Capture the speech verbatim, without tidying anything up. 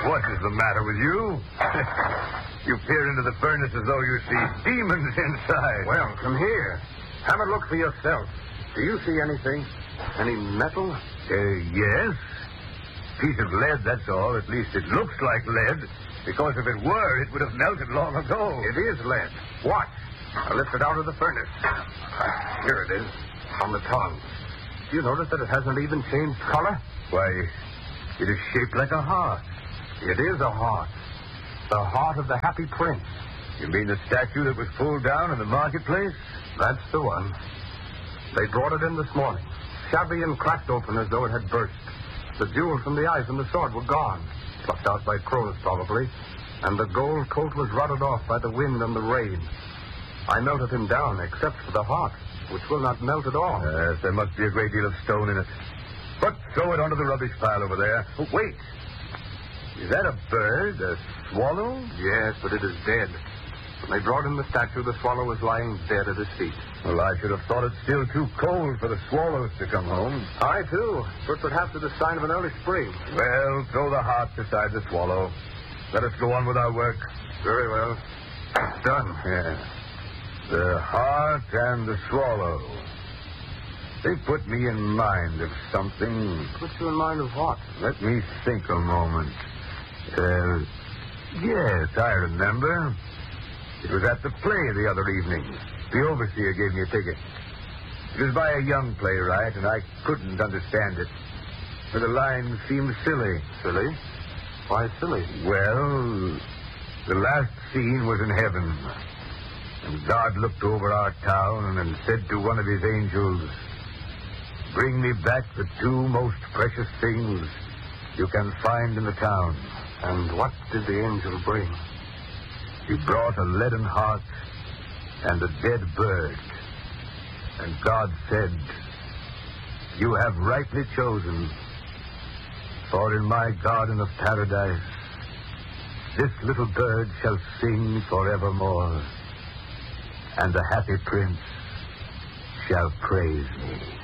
What is the matter with you? You peer into the furnace as though you see demons inside. Well, come here. Have a look for yourself. Do you see anything? Any metal? Uh, yes. Piece of lead, that's all. At least it looks like lead. Because if it were, it would have melted long ago. It is lead. Watch. I lift it out of the furnace. Here it is, on the tongue. Do you notice that it hasn't even changed color? Why, it is shaped like a heart. It is a heart. The heart of the Happy Prince. You mean the statue that was pulled down in the marketplace? That's the one. They brought it in this morning, shabby and cracked open as though it had burst. The jewels from the eyes and the sword were gone, plucked out by crows probably, and the gold coat was rotted off by the wind and the rain. I melted him down, except for the heart, which will not melt at all. Yes, there must be a great deal of stone in it. But throw it onto the rubbish pile over there. Oh, wait. Is that a bird? A swallow? Yes, but it is dead. When they brought in the statue, the swallow was lying dead at his feet. Well, I should have thought it still too cold for the swallows to come home. I, too. But perhaps it is a sign of an early spring. Well, throw the heart beside the swallow. Let us go on with our work. Very well. It's done. Yeah. The heart and the swallow. They put me in mind of something. Put you in mind of what? Let me think a moment. Uh, yes, I remember. It was at the play the other evening. The overseer gave me a ticket. It was by a young playwright, and I couldn't understand it. For the lines seemed silly. Silly? Why silly? Well, the last scene was in heaven. And God looked over our town and said to one of his angels, "Bring me back the two most precious things you can find in the town." And what did the angel bring? He brought a leaden heart and a dead bird. And God said, "You have rightly chosen, for in my garden of paradise, this little bird shall sing forevermore, and the Happy Prince shall praise me."